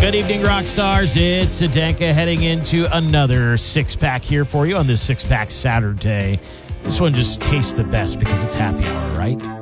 Good evening, rock stars. It's Adenka heading into another six-pack here for you on this six-pack Saturday. This one just tastes the best because it's happy hour, right?